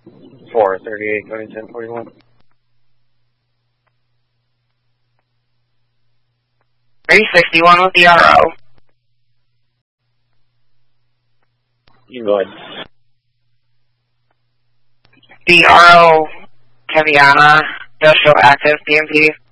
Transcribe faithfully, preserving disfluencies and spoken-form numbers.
four thirty-eight, going ten forty-one. three sixty-one with the R O. You go ahead. The R O Keviana does show active D M P.